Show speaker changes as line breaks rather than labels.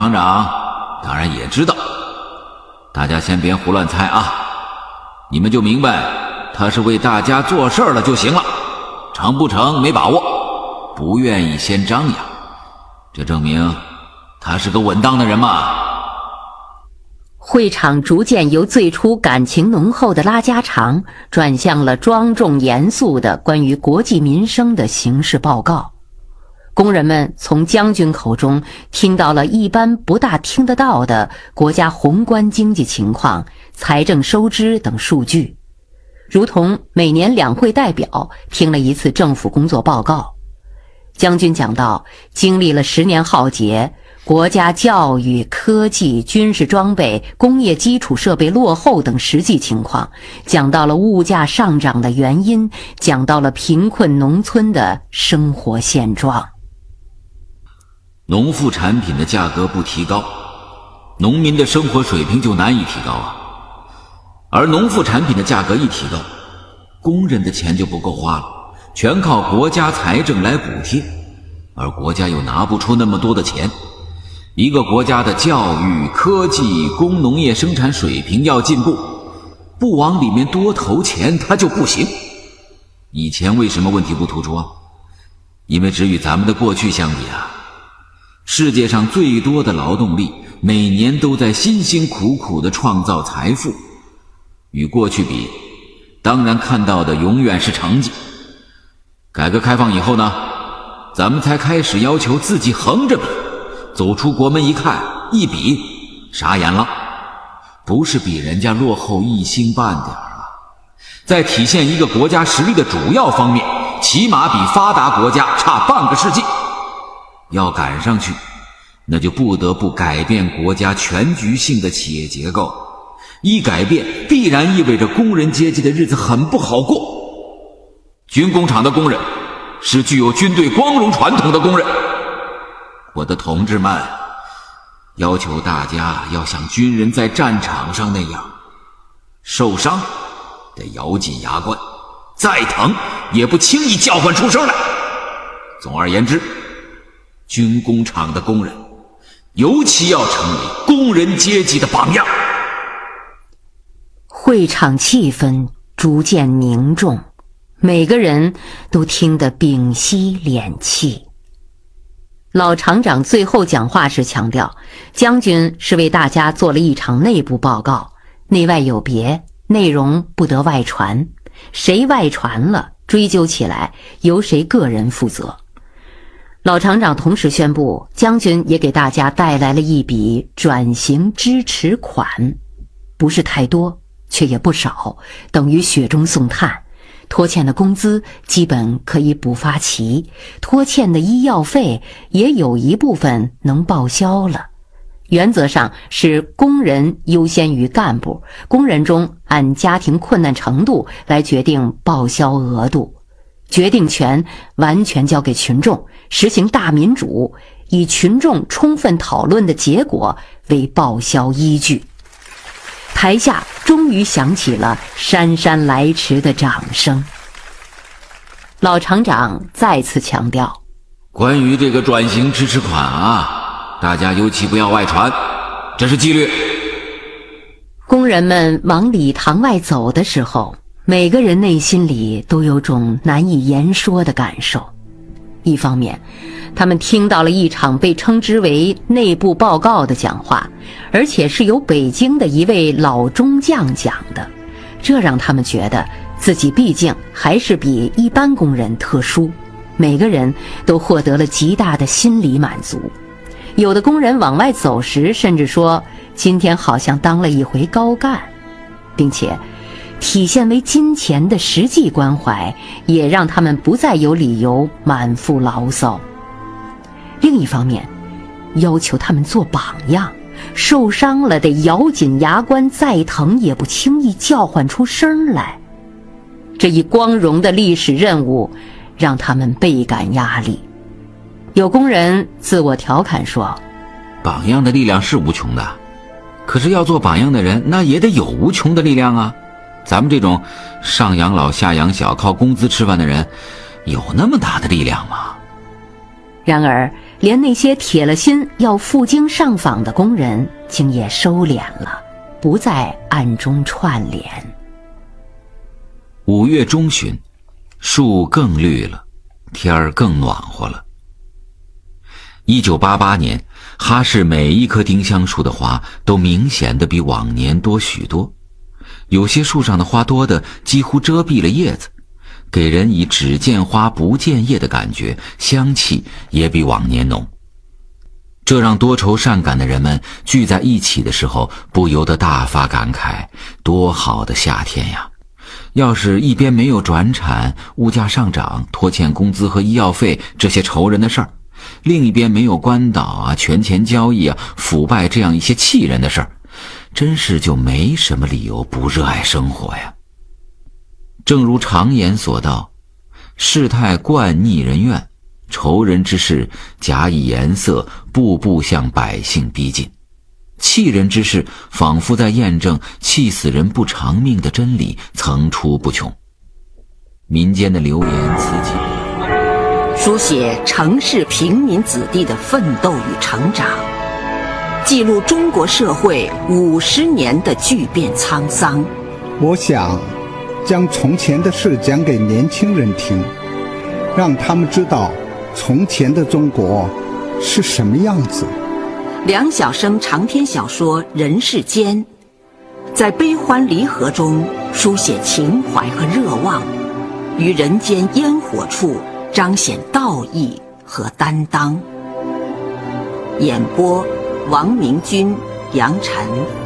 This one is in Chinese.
厂长当然也知道，大家先别胡乱猜啊，你们就明白他是为大家做事了就行了，成不成没把握，不愿意先张扬，这证明他是个稳当的人嘛。
会场逐渐由最初感情浓厚的拉家常转向了庄重严肃的关于国计民生的形势报告。工人们从将军口中听到了一般不大听得到的国家宏观经济情况、财政收支等数据，如同每年两会代表听了一次政府工作报告。将军讲到，经历了10年浩劫，国家教育、科技、军事装备、工业基础设备落后等实际情况，讲到了物价上涨的原因，讲到了贫困农村的生活现状。
农副产品的价格不提高，农民的生活水平就难以提高啊。而农副产品的价格一提高，工人的钱就不够花了，全靠国家财政来补贴，而国家又拿不出那么多的钱。一个国家的教育、科技、工农业生产水平要进步，不往里面多投钱它就不行。以前为什么问题不突出啊？因为只与咱们的过去相比啊，世界上最多的劳动力每年都在辛辛苦苦地创造财富，与过去比，当然看到的永远是成绩。改革开放以后呢，咱们才开始要求自己横着比，走出国门一看一比，傻眼了，不是比人家落后一星半点啊，在体现一个国家实力的主要方面，起码比发达国家差半个世纪。要赶上去，那就不得不改变国家全局性的企业结构，一改变必然意味着工人阶级的日子很不好过。军工厂的工人是具有军队光荣传统的工人，我的同志们，要求大家要像军人在战场上那样，受伤得咬紧牙关，再疼也不轻易叫唤出声来。总而言之，军工厂的工人尤其要成为工人阶级的榜样。
会场气氛逐渐凝重，每个人都听得屏息敛气。老厂长最后讲话时强调，将军是为大家做了一场内部报告，内外有别，内容不得外传，谁外传了，追究起来由谁个人负责。老厂长同时宣布，将军也给大家带来了一笔转型支持款，不是太多，却也不少，等于雪中送炭。拖欠的工资基本可以补发齐，拖欠的医药费也有一部分能报销了。原则上是工人优先于干部，工人中按家庭困难程度来决定报销额度，决定权完全交给群众，实行大民主，以群众充分讨论的结果为报销依据。台下终于响起了姗姗来迟的掌声。老厂长再次强调，
关于这个转型支持款啊，大家尤其不要外传，这是纪律。
工人们往礼堂外走的时候，每个人内心里都有种难以言说的感受。一方面，他们听到了一场被称之为内部报告的讲话，而且是由北京的一位老中将讲的，这让他们觉得自己毕竟还是比一般工人特殊，每个人都获得了极大的心理满足。有的工人往外走时甚至说，今天好像当了一回高干，并且体现为金钱的实际关怀，也让他们不再有理由满腹牢骚。另一方面，要求他们做榜样，受伤了得咬紧牙关，再疼也不轻易叫唤出声来。这一光荣的历史任务让他们倍感压力。有工人自我调侃说，
榜样的力量是无穷的，可是要做榜样的人，那也得有无穷的力量啊。咱们这种上养老下养小靠工资吃饭的人，有那么大的力量吗？
然而连那些铁了心要赴京上访的工人竟也收敛了，不再暗中串联。
5月中旬，树更绿了，天儿更暖和了。1988年，哈市每一棵丁香树的花都明显的比往年多许多，有些树上的花多的几乎遮蔽了叶子，给人以只见花不见叶的感觉，香气也比往年浓。这让多愁善感的人们聚在一起的时候，不由得大发感慨，多好的夏天呀！要是一边没有转产、物价上涨、拖欠工资和医药费这些愁人的事儿，另一边没有关岛啊、权钱交易啊、腐败这样一些气人的事儿，真是就没什么理由不热爱生活呀。正如常言所道，世态惯逆人怨，愁人之事假以颜色，步步向百姓逼近。气人之事仿佛在验证气死人不偿命的真理，层出不穷。民间的流言此起彼伏，
书写城市平民子弟的奋斗与成长，记录中国社会50年的巨变沧桑。
我想将从前的事讲给年轻人听，让他们知道从前的中国是什么样子。
梁晓声长篇小说《人世间》，在悲欢离合中书写情怀和热望，于人间烟火处彰显道义和担当。演播：王明君、杨晨。